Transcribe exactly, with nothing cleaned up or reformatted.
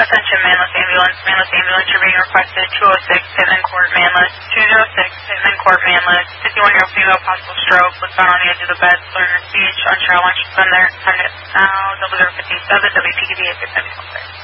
Attention, Manless Ambulance. Manless Ambulance, you're being requested. two oh six, Pittman Court, Manless. two oh six, Pittman Court, Manless. fifty-one-year-old female, possible stroke. Was found on the edge of the bed. Slurring her speech. Unsure how long she's been there. Time to now. double zero fifty-seven, W P K B eight six seven.